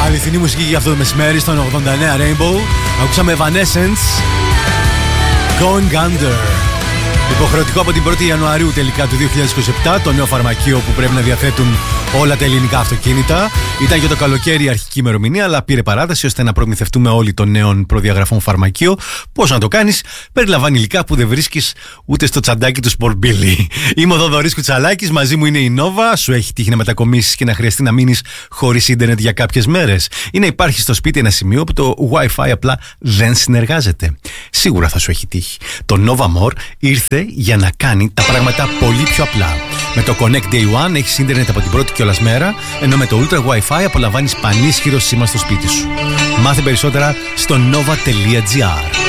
Αληθινή μουσική για αυτό το μεσημέρι στον 89 Rainbow. Ακούσαμε Evanescence, Going Under. Υποχρεωτικό από την 1η Ιανουαρίου τελικά του 2027, το νέο φαρμακείο που πρέπει να διαθέτουν όλα τα ελληνικά αυτοκίνητα. Ήταν για το καλοκαίρι η αρχική ημερομηνία, αλλά πήρε παράταση ώστε να προμηθευτούμε όλοι των νέων προδιαγραφών φαρμακείο. Πώς να το κάνεις? Περιλαμβάνει υλικά που δεν βρίσκεις ούτε στο τσαντάκι του Sport Billy. Είμαι ο Θοδωρής Κουτσαλάκης, μαζί μου είναι η Nova. Σου έχει τύχει να μετακομίσεις και να χρειαστεί να μείνεις χωρίς ίντερνετ για κάποιες μέρες? Ή να υπάρχει στο σπίτι ένα σημείο που το Wi-Fi απλά δεν συνεργάζεται? Σίγουρα θα σου έχει τύχει. Το Nova More ήρθε για να κάνει τα πράγματα πολύ πιο απλά. Με το Connect Day One έχεις ίντερνετ από την πρώτη κιόλας μέρα, ενώ με το Ultra Wi-Fi απολαμβάνεις πανίσχυρο σήμα στο σπίτι σου. Μάθε περισσότερα στο nova.gr.